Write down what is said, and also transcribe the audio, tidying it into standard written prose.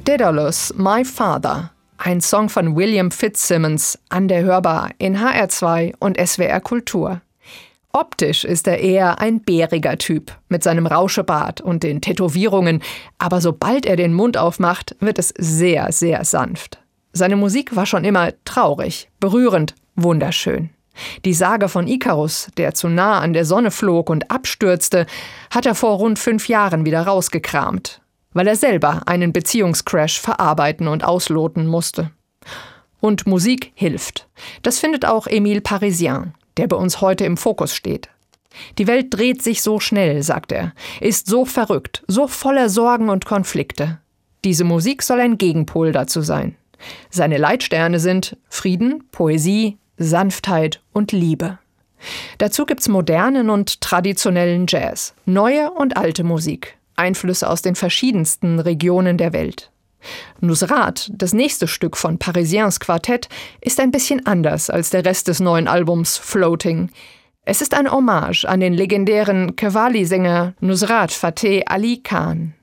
Daedalus, My Father, ein Song von William Fitzsimmons, an der Hörbar in HR2 und SWR Kultur. Optisch ist er eher ein bäriger Typ mit seinem Rauschebart und den Tätowierungen, aber sobald er den Mund aufmacht, wird es sehr, sehr sanft. Seine Musik war schon immer traurig, berührend, wunderschön. Die Sage von Ikarus, der zu nah an der Sonne flog und abstürzte, hat er vor rund 5 Jahren wieder rausgekramt, weil er selber einen Beziehungscrash verarbeiten und ausloten musste. Und Musik hilft. Das findet auch Emile Parisien, der bei uns heute im Fokus steht. Die Welt dreht sich so schnell, sagt er, ist so verrückt, so voller Sorgen und Konflikte. Diese Musik soll ein Gegenpol dazu sein. Seine Leitsterne sind Frieden, Poesie, Sanftheit und Liebe. Dazu gibt's modernen und traditionellen Jazz, neue und alte Musik, Einflüsse aus den verschiedensten Regionen der Welt. Nusrat, das nächste Stück von Parisiens Quartett, ist ein bisschen anders als der Rest des neuen Albums Floating. Es ist ein Hommage an den legendären Qawwali-Sänger Nusrat Fateh Ali Khan.